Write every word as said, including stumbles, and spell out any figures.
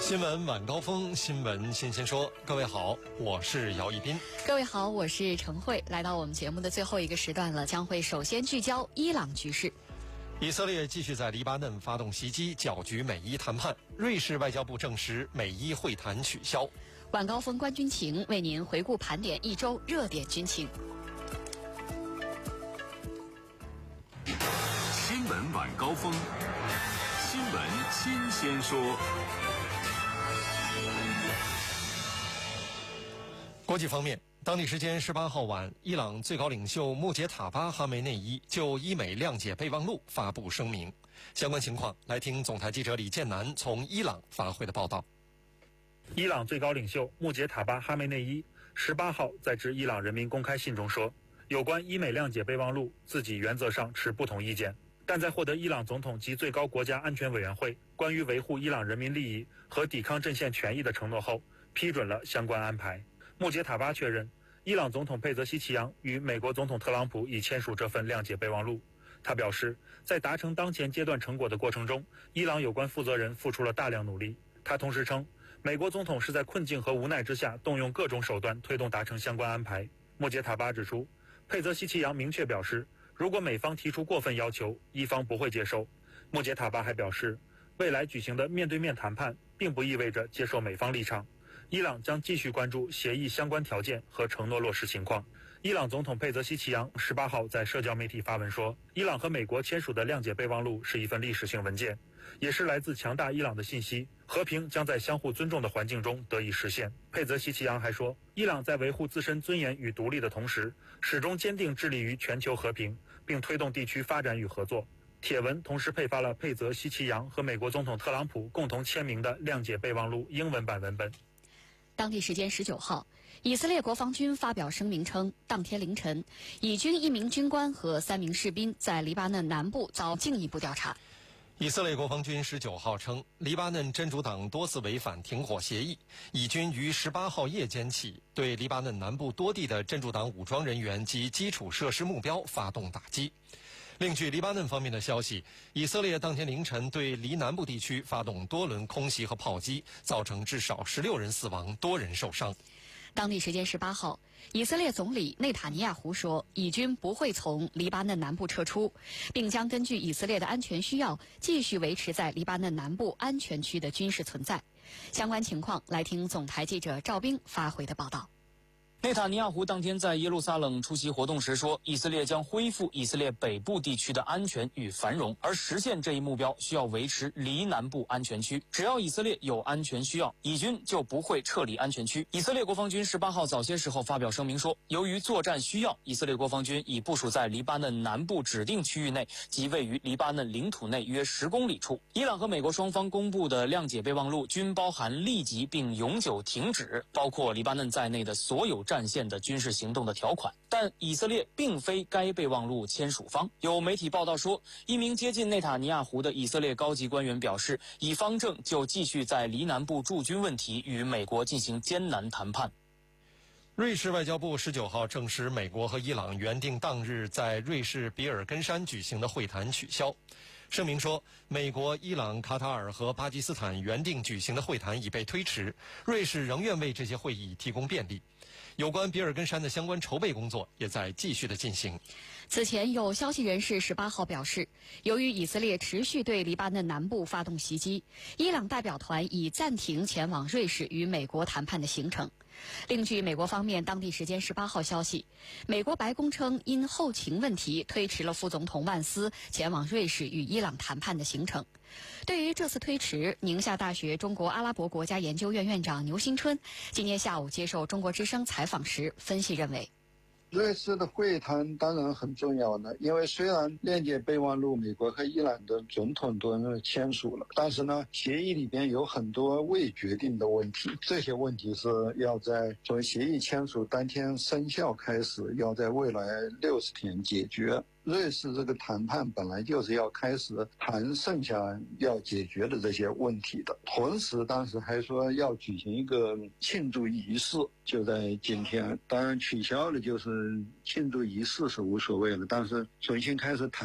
新闻晚高峰，新闻新鲜说。各位好，我是姚一斌。 各位好，我是程慧。来到我们节目的最后一个时段了，将会首先聚焦伊朗局势。 以色列继续在黎巴嫩发动袭击，搅局美伊谈判。瑞士外交部证实美伊会谈取消。 晚高峰观军情，为您回顾盘点一周热点军情。 新闻晚高峰，新闻新鲜说。 国际方面，当地时间十八号晚，伊朗最高领袖穆杰塔巴·哈梅内伊就伊美谅解备忘录发布声明。相关情况，来听总台记者李建南从伊朗发回的报道。 伊朗最高领袖穆杰塔巴·哈梅内伊十八号在致伊朗人民公开信中说，有关伊美谅解备忘录，自己原则上持不同意见，但在获得伊朗总统及最高国家安全委员会关于维护伊朗人民利益和抵抗阵线权益的承诺后，批准了相关安排。穆杰塔巴确认，伊朗总统佩泽西奇扬与美国总统特朗普已签署这份谅解备忘录。他表示，在达成当前阶段成果的过程中，伊朗有关负责人付出了大量努力。他同时称，美国总统是在困境和无奈之下动用各种手段推动达成相关安排。穆杰塔巴指出，佩泽西奇扬明确表示，如果美方提出过分要求，伊方不会接受。穆杰塔巴还表示，未来举行的面对面谈判并不意味着接受美方立场，伊朗将继续关注协议相关条件和承诺落实情况。伊朗总统佩泽西奇扬十八号在社交媒体发文说，伊朗和美国签署的谅解备忘录是一份历史性文件，也是来自强大伊朗的信息，和平将在相互尊重的环境中得以实现。佩泽西奇扬还说，伊朗在维护自身尊严与独立的同时，始终坚定致力于全球和平，并推动地区发展与合作。帖文同时配发了佩泽西奇扬和美国总统特朗普共同签名的谅解备忘录英文版文本。 当地时间十九号，以色列国防军发表声明称，当天凌晨，以军一名军官和三名士兵在黎巴嫩南部遭进一步调查。 以色列国防军十九号称，黎巴嫩真主党多次违反停火协议，以军于十八号夜间起对黎巴嫩南部多地的真主党武装人员及基础设施目标发动打击。另据黎巴嫩方面的消息，以色列当天凌晨对黎南部地区发动多轮空袭和炮击，造成至少十六人死亡，多人受伤。 当地时间十八号，以色列总理内塔尼亚胡说，以军不会从黎巴嫩南部撤出，并将根据以色列的安全需要，继续维持在黎巴嫩南部安全区的军事存在。相关情况，来听总台记者赵冰发回的报道。 内塔尼亚胡当天在耶路撒冷出席活动时说，以色列将恢复以色列北部地区的安全与繁荣，而实现这一目标需要维持黎南部安全区。只要以色列有安全需要，以军就不会撤离安全区。以色列国防军十八号早些时候发表声明说，由于作战需要，以色列国防军已部署在黎巴嫩南部指定区域内及位于黎巴嫩领土内约十公里处。伊朗和美国双方公布的谅解备忘录均包含立即并永久停止包括黎巴嫩在内的所有战线的军事行动的条款，但以色列并非该备忘录签署方。有媒体报道说，一名接近内塔尼亚胡的以色列高级官员表示，以方正就继续在黎南部驻军问题与美国进行艰难谈判。 瑞士外交部十九号证实，美国和伊朗原定当日在瑞士比尔根山举行的会谈取消。声明说，美国、伊朗、卡塔尔和巴基斯坦原定举行的会谈已被推迟，瑞士仍愿为这些会议提供便利。有关比尔根山的相关筹备工作也在继续的进行。 此前有消息人士十八号表示，由于以色列持续对黎巴嫩南部发动袭击，伊朗代表团已暂停前往瑞士与美国谈判的行程。另据美国方面当地时间十八号消息，美国白宫称因后勤问题推迟了副总统万斯前往瑞士与伊朗谈判的行程。对于这次推迟，宁夏大学中国阿拉伯国家研究院院长牛新春今天下午接受中国之声采访时分析认为， 瑞士的会谈当然很重要呢，因为虽然谅解备忘录美国和伊朗的总统都签署了，但是呢，协议里边有很多未决定的问题，这些问题是要在从协议签署当天生效开始，要在未来六十天解决。瑞士这个谈判本来就是要开始谈剩下要解决的这些问题的，同时当时还说要举行一个庆祝仪式，就在今天。当然取消了，就是庆祝仪式是无所谓了，但是重新开始谈